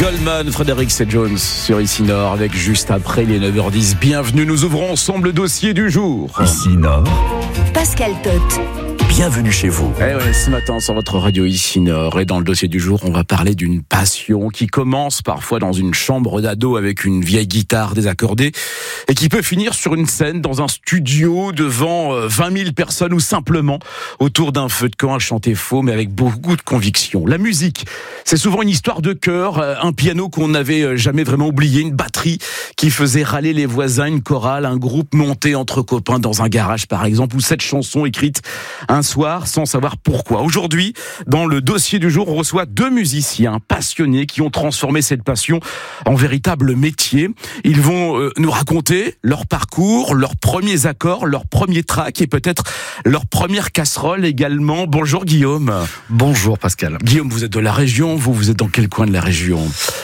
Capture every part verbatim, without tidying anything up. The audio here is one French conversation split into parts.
Goldman, Frédéric C. Jones sur Ici Nord avec juste après les neuf heures dix. Bienvenue, nous ouvrons ensemble le dossier du jour. Ici Nord, Pascal Tot. bienvenue chez vous. Eh ouais, ce matin sur votre radio Ici Nord et dans le dossier du jour, on va parler d'une passion qui commence parfois dans une chambre d'ado avec une vieille guitare désaccordée et qui peut finir sur une scène dans un studio devant vingt mille personnes ou simplement autour d'un feu de camp à chanter faux mais avec beaucoup de conviction. La musique, c'est souvent une histoire de cœur, un piano qu'on n'avait jamais vraiment oublié, une batterie qui faisait râler les voisins, une chorale, un groupe monté entre copains dans un garage par exemple, ou cette chanson écrite un soir sans savoir pourquoi. Aujourd'hui, dans le dossier du jour, on reçoit deux musiciens passionnés qui ont transformé cette passion en véritable métier. Ils vont euh, nous raconter leur parcours, leurs premiers accords, leurs premiers tracks et peut-être leur première casserole également. Bonjour Guillaume. Bonjour Pascal. Guillaume, vous êtes de la région, vous, vous êtes dans quel coin de la région ?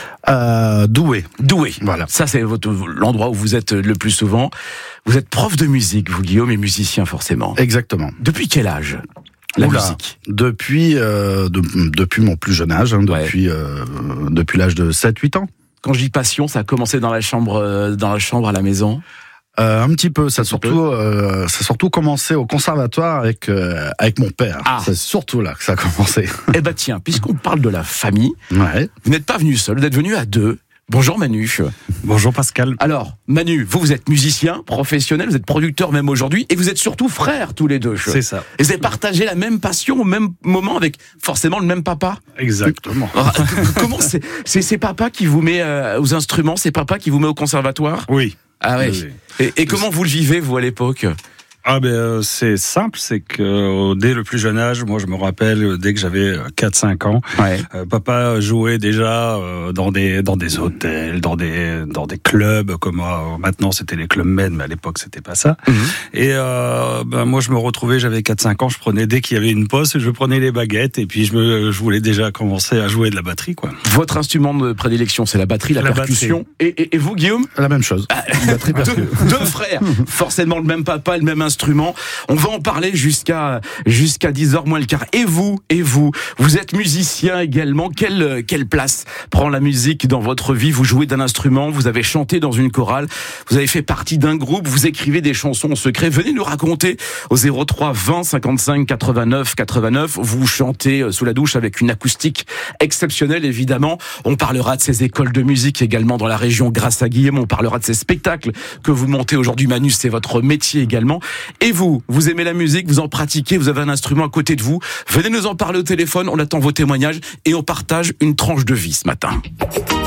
Euh, Douai. Douai. Voilà. Ça, c'est votre, l'endroit où vous êtes le plus souvent. Vous êtes prof de musique, vous Guillaume, et musicien forcément. Exactement. Depuis quel âge ? La Oula, musique. Depuis, euh, de, depuis mon plus jeune âge, hein, depuis, ouais. euh, depuis l'âge de sept huit ans. Quand je dis passion, ça a commencé dans la chambre, euh, dans la chambre à la maison. Euh, un petit peu, ça a surtout, euh, ça a surtout commencé au conservatoire avec euh, avec mon père. Ah. C'est surtout là que ça a commencé. Eh ben tiens, puisqu'on parle de la famille, ouais. Vous n'êtes pas venu seul, vous êtes venu à deux. Bonjour Manu. Bonjour Pascal. Alors Manu, vous vous êtes musicien professionnel, vous êtes producteur même aujourd'hui, et vous êtes surtout frères tous les deux. C'est ça. Et vous avez partagé la même passion au même moment avec forcément le même papa. Exactement. Alors, comment c'est, c'est c'est papa qui vous met euh, aux instruments, c'est papa qui vous met au conservatoire ? Oui. Ah ouais. Oui, oui. Et, et comment vous le vivez vous à l'époque ? Ah ben euh, c'est simple, c'est que euh, dès le plus jeune âge, moi je me rappelle euh, dès que j'avais quatre cinq ans, ouais. euh, papa jouait déjà euh, dans des dans des hôtels, dans des dans des clubs comme euh, maintenant c'était les clubs Med, mais à l'époque c'était pas ça. Mm-hmm. Et euh, ben moi je me retrouvais, j'avais quatre cinq ans, je prenais dès qu'il y avait une pause, je prenais les baguettes et puis je me je voulais déjà commencer à jouer de la batterie quoi. Votre instrument de prédilection c'est la batterie, la, la percussion. Batterie. Et, et, et vous Guillaume ? La même chose. Ah, batterie, deux, deux frères, forcément le même papa, le même instrument. Instrument. On va en parler jusqu'à jusqu'à dix heures moins le quart. Et vous, et vous, vous êtes musicien également. Quelle quelle place prend la musique dans votre vie ? Vous jouez d'un instrument, vous avez chanté dans une chorale, vous avez fait partie d'un groupe, vous écrivez des chansons en secret. Venez nous raconter au zéro trois vingt cinquante-cinq quatre-vingt-neuf quatre-vingt-neuf. Vous chantez sous la douche avec une acoustique exceptionnelle évidemment. On parlera de ces écoles de musique également dans la région grâce à Guillaume. On parlera de ces spectacles que vous montez aujourd'hui. Manu, c'est votre métier également. Et vous, vous aimez la musique, vous en pratiquez, vous avez un instrument à côté de vous. Venez nous en parler au téléphone, on attend vos témoignages et on partage une tranche de vie ce matin.